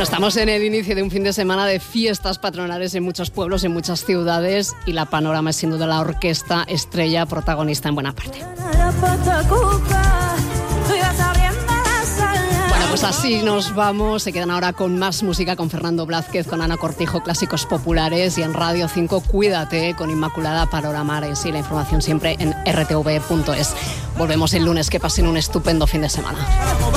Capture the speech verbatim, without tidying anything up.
estamos en el inicio de un fin de semana de fiestas patronales en muchos pueblos, en muchas ciudades, y la Panorama es sin duda la orquesta estrella protagonista en buena parte. Bueno, pues así nos vamos. Se quedan ahora con más música, con Fernando Blázquez, con Ana Cortijo, clásicos populares, y en Radio cinco, Cuídate, con Inmaculada Palomares, y la información siempre en r t v punto es. Volvemos el lunes. Que pasen un estupendo fin de semana.